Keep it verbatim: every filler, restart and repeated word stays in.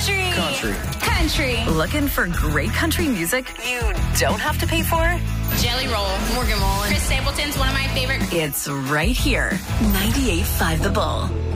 Country. Country. Country. Looking for great country music you don't have to pay for? Jelly Roll, Morgan Wallen. Chris Stapleton's one of my favorite. It's right here. ninety-eight point five The Bull.